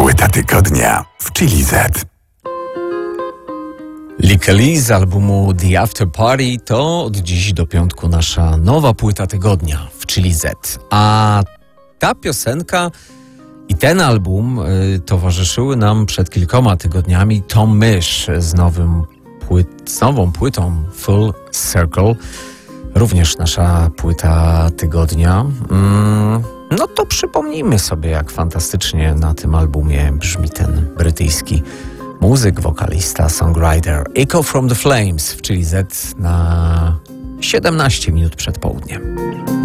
Płyta tygodnia w Chili Z. Lick Lee z albumu The After Party to od dziś do piątku nasza nowa płyta tygodnia w Chili Z. A ta piosenka i ten album towarzyszyły nam przed kilkoma tygodniami Tom Misch z nową płytą Full Circle. Również nasza płyta tygodnia. No to przypomnijmy sobie, jak fantastycznie na tym albumie brzmi ten brytyjski muzyk, wokalista, songwriter Echo from the Flames w Chili Z na 17 minut przed południem.